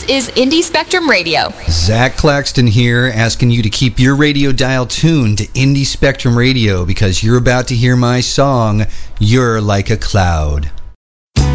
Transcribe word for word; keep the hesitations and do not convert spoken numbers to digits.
This is Indie Spectrum Radio. Zach Claxton here, asking you to keep your radio dial tuned to Indie Spectrum Radio because you're about to hear my song, You're Like a Cloud.